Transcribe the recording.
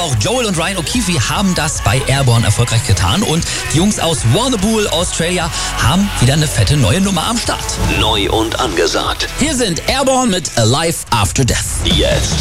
aber auch Joel und Ryan O'Keefe haben das bei Airborne erfolgreich getan. Und die Jungs aus Warrnambool, Australia, haben wieder eine fette neue Nummer am Start. Neu und angesagt. Hier sind Airborne mit Alive After Death. Jetzt